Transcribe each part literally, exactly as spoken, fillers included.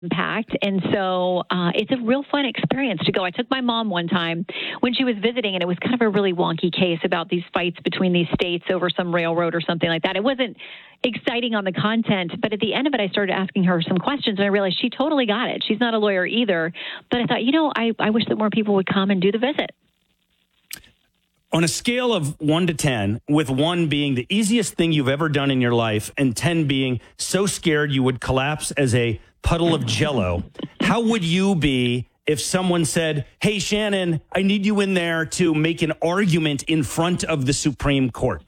impact. And so uh, it's a real fun experience to go. I took my mom one time when she was visiting, and it was kind of a really wonky case about these fights between these states over some railroad or something like that. It wasn't exciting on the content, but at the end of it, I started asking her some questions, and I realized she totally got it. She's not a lawyer either. But I thought, you know, I, I wish that more people would come and do the visit. On a scale of one to ten, with one being the easiest thing you've ever done in your life and ten being so scared you would collapse as a puddle of Jell-O, how would you be if someone said, hey, Shannon, I need you in there to make an argument in front of the Supreme Court?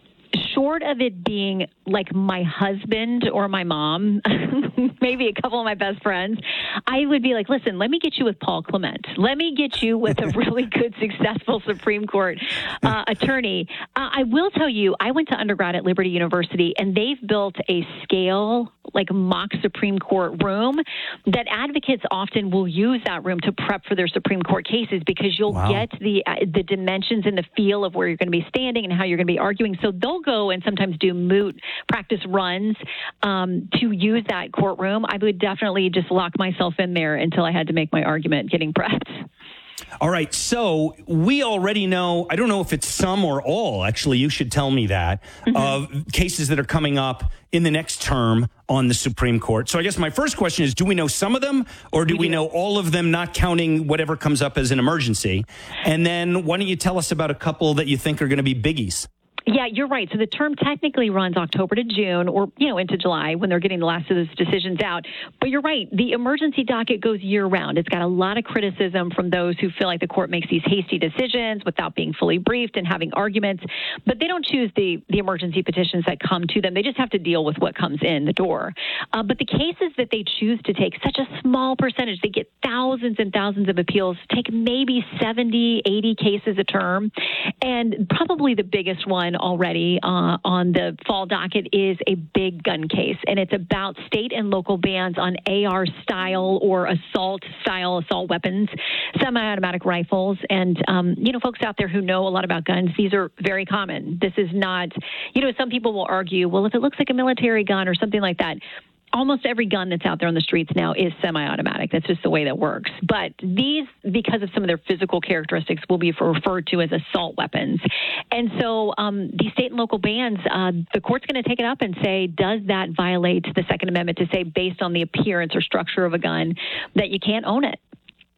Short of it being like my husband or my mom, maybe a couple of my best friends, I would be like, listen, let me get you with Paul Clement. Let me get you with a really good, successful Supreme Court uh, attorney. Uh, I will tell you, I went to undergrad at Liberty University, and they've built a scale, like mock Supreme Court room that advocates often will use that room to prep for their Supreme Court cases, because you'll wow. get the uh, the dimensions and the feel of where you're going to be standing and how you're going to be arguing. So they'll go and sometimes do moot practice runs um, to use that courtroom. I would definitely just lock myself in there until I had to make my argument getting prepped. All right. So we already know, I don't know if it's some or all, actually, you should tell me that, mm-hmm. of cases that are coming up in the next term on the Supreme Court. So I guess my first question is, do we know some of them, or do we, we do. know all of them, not counting whatever comes up as an emergency? And then why don't you tell us about a couple that you think are going to be biggies? Yeah, you're right. So the term technically runs October to June, or, you know, into July when they're getting the last of those decisions out. But you're right. The emergency docket goes year round. It's got a lot of criticism from those who feel like the court makes these hasty decisions without being fully briefed and having arguments. But they don't choose the, the emergency petitions that come to them. They just have to deal with what comes in the door. Uh, but the cases that they choose to take, such a small percentage, they get thousands and thousands of appeals, take maybe seventy, eighty cases a term. And probably the biggest one already uh, on the fall docket is a big gun case, and it's about state and local bans on A R style or assault style assault weapons, semi-automatic rifles. And um, you know, folks out there who know a lot about guns, these are very common. This is not, you know, some people will argue, well, if it looks like a military gun or something like that, almost every gun that's out there on the streets now is semi-automatic. That's just the way that works. But these, because of some of their physical characteristics, will be referred to as assault weapons. And so um, these state and local bans, uh, the court's going to take it up and say, does that violate the Second Amendment to say, based on the appearance or structure of a gun, that you can't own it?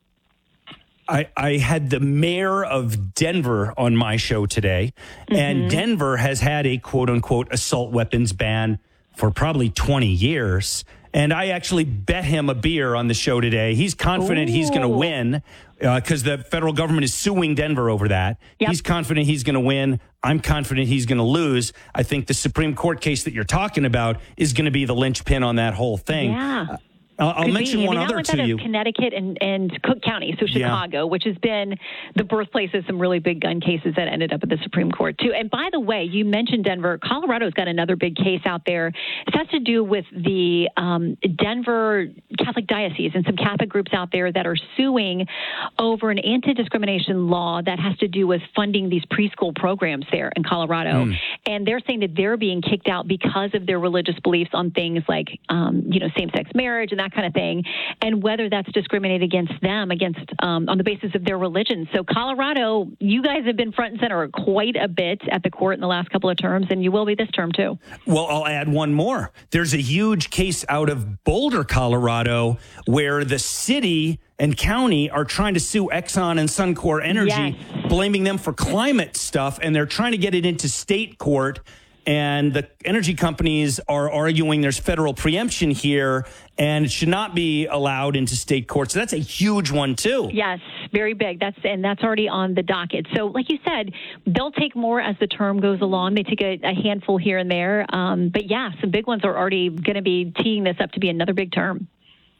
I, I had the mayor of Denver on my show today, mm-hmm. and Denver has had a quote-unquote assault weapons ban for probably twenty years. And I actually bet him a beer on the show today. He's confident Ooh. he's going to win because uh, the federal government is suing Denver over that. Yep. He's confident he's going to win. I'm confident he's going to lose. I think the Supreme Court case that you're talking about is going to be the linchpin on that whole thing. Yeah. Uh, I'll, I'll mention one other to you. Connecticut and, and Cook County, so Chicago, yeah. which has been the birthplace of some really big gun cases that ended up at the Supreme Court, too. And by the way, you mentioned Denver. Colorado's got another big case out there. It has to do with the um, Denver Catholic Diocese and some Catholic groups out there that are suing over an anti-discrimination law that has to do with funding these preschool programs there in Colorado. Mm. And they're saying that they're being kicked out because of their religious beliefs on things like, um, you know, same-sex marriage and that kind of thing, and whether that's discriminated against them, against um, on the basis of their religion. So Colorado, you guys have been front and center quite a bit at the court in the last couple of terms, and you will be this term too. Well, I'll add one more. There's a huge case out of Boulder, Colorado, where the city and county are trying to sue Exxon and Suncor Energy, yes. blaming them for climate stuff, and they're trying to get it into state court. And the energy companies are arguing there's federal preemption here, and it should not be allowed into state court. So that's a huge one, too. Yes, very big. That's and that's already on the docket. So like you said, they'll take more as the term goes along. They take a, a handful here and there. Um, but, yeah, some big ones are already going to be teeing this up to be another big term.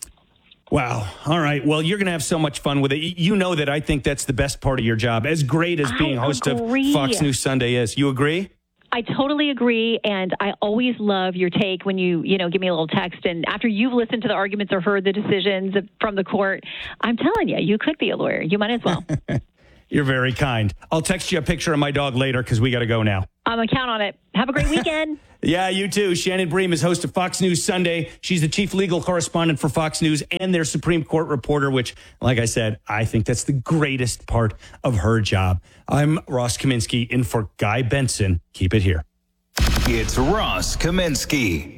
Wow. All right. Well, you're going to have so much fun with it. You know that I think that's the best part of your job, as great as being I host agree. of Fox News Sunday is. You agree? I totally agree, and I always love your take when you, you know, give me a little text. And after you've listened to the arguments or heard the decisions from the court, I'm telling you, you could be a lawyer. You might as well. You're very kind. I'll text you a picture of my dog later because we got to go now. I'm going to count on it. Have a great weekend. Yeah, you too. Shannon Bream is host of Fox News Sunday. She's the chief legal correspondent for Fox News and their Supreme Court reporter, which, like I said, I think that's the greatest part of her job. I'm Ross Kaminsky in for Guy Benson. Keep it here. It's Ross Kaminsky.